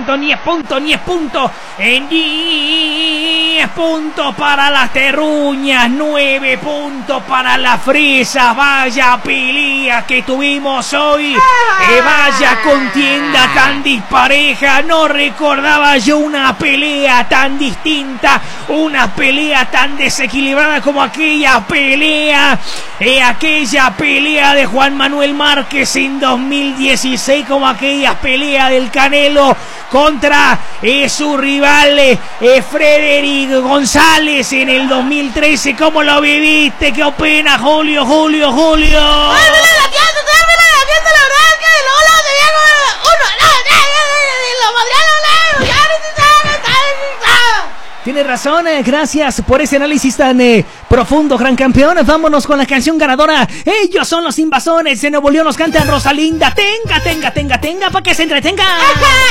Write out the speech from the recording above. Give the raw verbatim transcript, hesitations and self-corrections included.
puntos, diez puntos, diez puntos. En diez puntos para las terruñas, nueve puntos para las fresas. Vaya pelea que tuvimos hoy. Eh, vaya contienda tan dispareja. No recordaba yo una pelea tan distinta, una pelea tan desequilibrada como aquella pelea, eh, aquella pelea de Juan Manuel Márquez en dos mil dieciséis, como aquella pelea del Canelo contra eh, su rival eh, Frederick González en el dos mil trece. ¿Cómo lo viviste? ¿Qué opina Julio, Julio, Julio? ¡Ay, mira la fiesta! ¡Mira la fiesta! La verdad es que luego lo tenía como uno, dos, tres, lo madriano, ya no se sabe, está. Tienes razón, eh, gracias por ese análisis tan eh, profundo, gran campeón. Vámonos con la canción ganadora. Ellos son los Invasores de Nuevo León, nos cantan Rosalinda. Tenga, tenga, tenga, tenga, para que se entretenga. Ajá.